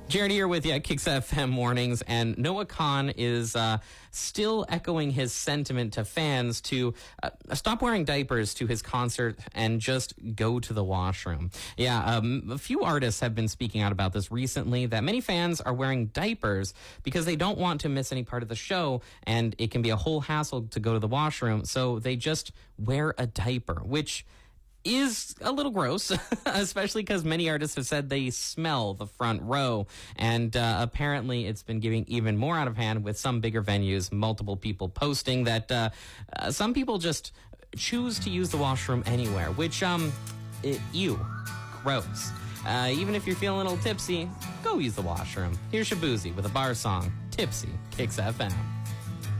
Jared here with you at Kicks FM Mornings, and Noah Khan is still echoing his sentiment to fans to stop wearing diapers to his concert and just go to the washroom. Yeah, a few artists have been speaking out about this recently, that many fans are wearing diapers because they don't want to miss any part of the show, and it can be a whole hassle to go to the washroom, so they just wear a diaper, which is a little gross, especially because many artists have said they smell the front row. And apparently it's been getting even more out of hand with some bigger venues, multiple people posting that some people just choose to use the washroom anywhere, which, ew, gross. Even if you're feeling a little tipsy, go use the washroom. Here's Shabuzi with a bar song, Tipsy, Kicks FM.